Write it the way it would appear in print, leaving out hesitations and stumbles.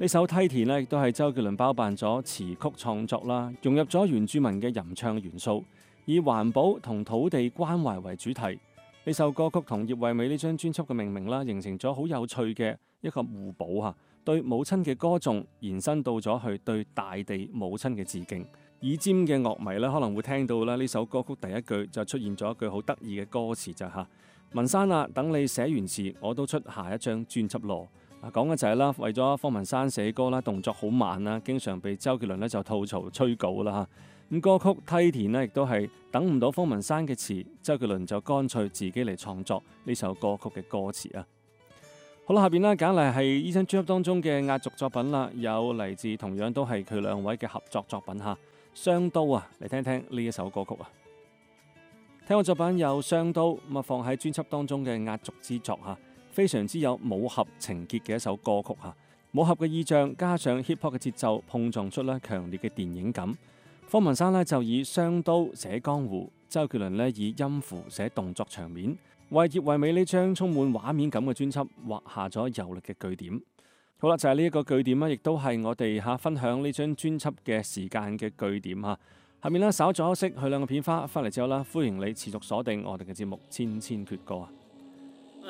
呢首梯田呢，亦都係周杰倫包辦咗詞曲創作啦，融入咗原住民嘅吟唱元素，以環保同土地關懷為主題。呢首歌曲同葉惠美呢張專輯嘅命名啦，形成咗好有趣嘅一個互補嚇，對母親嘅歌頌延伸到咗去對大地母親嘅致敬。耳尖嘅樂迷咧可能會聽到啦，呢首歌曲第一句就出現咗一句好得意嘅歌詞就嚇，文山啊，等你寫完詞，我都出下一張專輯咯。講嘅就係啦，為咗方文山寫歌啦，動作好慢啦，經常被周杰倫咧就吐槽催稿啦嚇。咁歌曲梯田呢，亦都係等唔到方文山嘅詞，周杰倫就乾脆自己嚟創作呢首歌曲嘅歌詞啊。好啦，下邊呢，揀嚟係呢張專輯當中嘅壓軸作品啦，有嚟自同樣都係佢兩位嘅合作作品嚇，雙刀啊，嚟聽聽呢一首歌曲啊。聽過作品有雙刀，咁啊放喺專輯當中嘅壓軸之作嚇。非常之有武俠情結嘅一首歌曲嚇，武俠嘅意象加上 hip hop 嘅節奏，碰撞出咧強烈嘅電影感。方文山咧就以雙刀寫江湖，周杰倫咧以音符寫動作場面，為葉惠美呢張充滿畫面感嘅專輯畫下咗有力嘅句點。好啦，就係呢一個句點啦，亦都係我哋分享呢張專輯嘅時間嘅句點嚇。下面咧稍作休息，去兩個片花，翻嚟之後啦，歡迎你持續鎖定我哋嘅節目《千千闕歌》啊！